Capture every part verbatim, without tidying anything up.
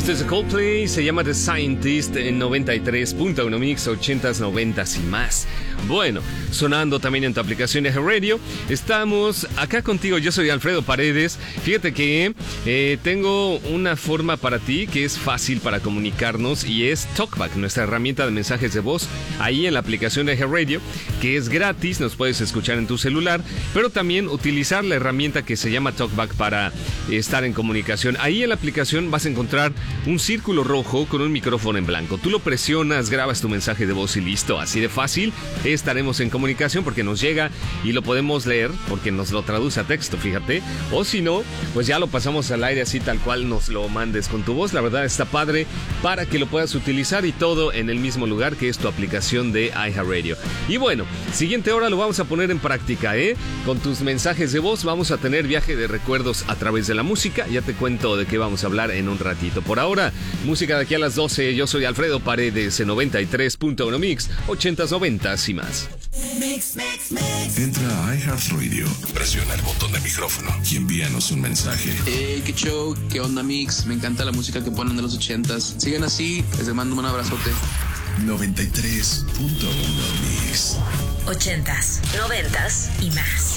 Esto es Coldplay, se llama The Scientist en noventa y tres punto uno Mix, ochentas, noventas y más. Bueno, sonando también en tu aplicación de Radio. Estamos acá contigo, yo soy Alfredo Paredes. Fíjate que eh, tengo una forma para ti que es fácil para comunicarnos y es TalkBack, nuestra herramienta de mensajes de voz, ahí en la aplicación de Radio, que es gratis, nos puedes escuchar en tu celular, pero también utilizar la herramienta que se llama TalkBack para estar en comunicación. Ahí en la aplicación vas a encontrar un círculo rojo con un micrófono en blanco. Tú lo presionas, grabas tu mensaje de voz y listo. Así de fácil estaremos en comunicación porque nos llega y lo podemos leer porque nos lo traduce a texto, fíjate. O si no, pues ya lo pasamos al aire así tal cual nos lo mandes con tu voz. La verdad está padre para que lo puedas utilizar y todo en el mismo lugar que es tu aplicación de iHeartRadio. Y bueno, siguiente hora lo vamos a poner en práctica, ¿eh? Con tus mensajes de voz vamos a tener viaje de recuerdos a través de la música. Ya te cuento de qué vamos a hablar en un ratito. Por ahora, música de aquí a las doce. Yo soy Alfredo Paredes en noventa y tres punto uno Mix, ochentas, noventas y más. Mix, mix, mix. Entra a iHeartRadio, presiona el botón de micrófono y envíanos un mensaje. Hey, qué show, qué onda Mix, me encanta la música que ponen de los ochentas. Sigan así, les mando un abrazote. noventa y tres punto uno Mix. Ochentas, noventas y más.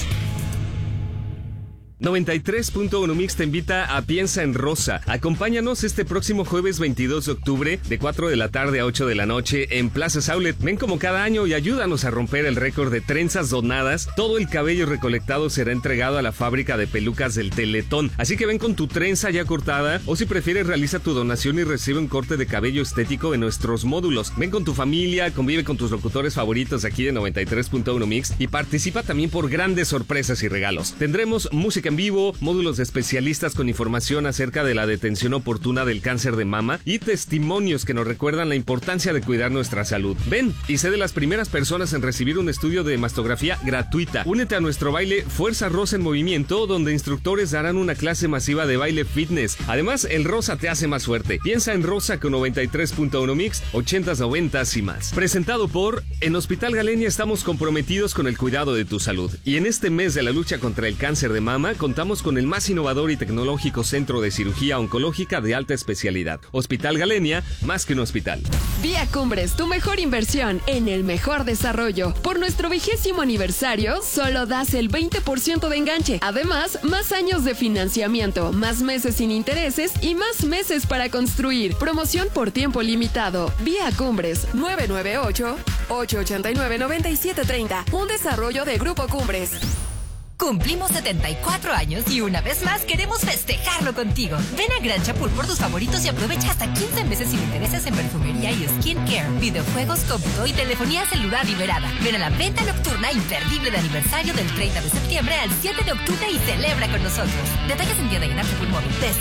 noventa y tres punto uno Mix te invita a Piensa en Rosa. Acompáñanos este próximo jueves veintidós de octubre de cuatro de la tarde a ocho de la noche en Plaza Outlet. Ven como cada año y ayúdanos a romper el récord de trenzas donadas. Todo el cabello recolectado será entregado a la fábrica de pelucas del Teletón. Así que ven con tu trenza ya cortada o si prefieres realiza tu donación y recibe un corte de cabello estético en nuestros módulos. Ven con tu familia, convive con tus locutores favoritos aquí de noventa y tres punto uno Mix y participa también por grandes sorpresas y regalos. Tendremos música en vivo, módulos de especialistas con información acerca de la detención oportuna del cáncer de mama y testimonios que nos recuerdan la importancia de cuidar nuestra salud. Ven y sé de las primeras personas en recibir un estudio de mastografía gratuita. Únete a nuestro baile Fuerza Rosa en Movimiento, donde instructores darán una clase masiva de baile fitness. Además, el rosa te hace más fuerte. Piensa en Rosa con noventa y tres punto uno Mix, ochentas, noventas y más. Presentado por En Hospital Galenia estamos comprometidos con el cuidado de tu salud. Y en este mes de la lucha contra el cáncer de mama, contamos con el más innovador y tecnológico centro de cirugía oncológica de alta especialidad. Hospital Galenia, más que un hospital. Vía Cumbres, tu mejor inversión en el mejor desarrollo. Por nuestro vigésimo aniversario, solo das el veinte por ciento de enganche. Además, más años de financiamiento, más meses sin intereses y más meses para construir. Promoción por tiempo limitado. Vía Cumbres, nueve nueve ocho, ocho ocho nueve, nueve siete tres cero. Un desarrollo de Grupo Cumbres. Cumplimos setenta y cuatro años y una vez más queremos festejarlo contigo. Ven a Gran Chapul por tus favoritos y aprovecha hasta quince meses sin intereses en perfumería y skincare, videojuegos, cómputo y telefonía celular liberada. Ven a la venta nocturna imperdible de aniversario del treinta de septiembre al siete de octubre y celebra con nosotros. Detalles en tienda y en Chapul Móvil.